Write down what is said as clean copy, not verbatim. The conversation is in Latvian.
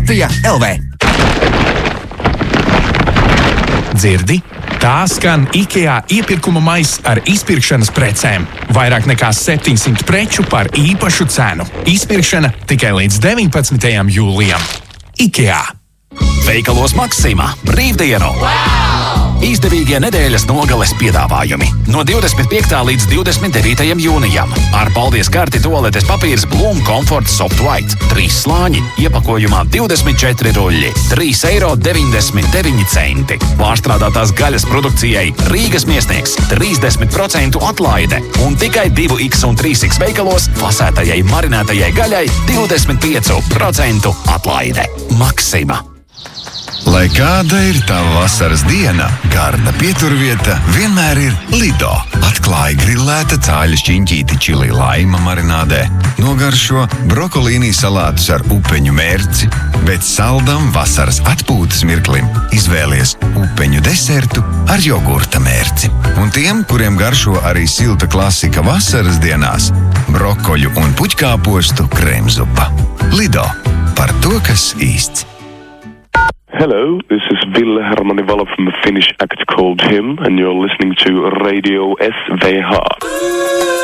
Latvija LV. Dzirdi? Tā skan IKEA iepirkuma maiss ar izpirkšanas precēm. Vairāk nekā 700 preču par īpašu cenu. Izpirkšana tikai līdz 19. jūlijam. IKEA. Veikalos Maksima brīvdienu! Izdevīgie nedēļas nogales piedāvājumi no 25. līdz 29. jūnijam. Ar paldies karti toaletes papīrs Bloom Comfort Soft White. 3 slāņi, iepakojumā 24 ruļļi, 3,99 eiro. Pārstrādātās gaļas produkcijai Rīgas Miesnieks 30% atlaide. Un tikai 2X un 3X veikalos fasētajai marinētajai gaļai 25% atlaide. Maksima. Lai kāda ir tava vasaras diena, garda pieturvieta vienmēr ir Lido. Atklāj grillēta cāļa šķiņķīti čili laima marinādē, nogaršo brokolīnī salātus ar upeņu mērci, bet saldam vasaras atpūtas mirklim izvēlies upeņu desertu ar jogurta mērci. Un tiem, kuriem garšo arī silta klasika vasaras dienās, brokoļu un puķkāpostu krēmzupa. Lido. Par to, kas īsts. Hello, this is Ville Hermannivala from the Finnish act called Him, and you're listening to Radio SVH.